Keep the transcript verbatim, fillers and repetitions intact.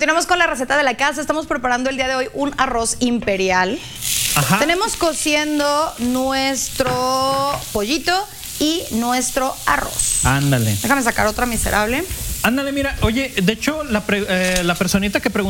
Continuamos con la receta de la casa. Estamos preparando el día de hoy un arroz imperial. Ajá. Tenemos cociendo nuestro pollito y nuestro arroz. Ándale. Déjame sacar otra miserable. Ándale, mira, oye, de hecho, la, pre, eh, la personita que preguntó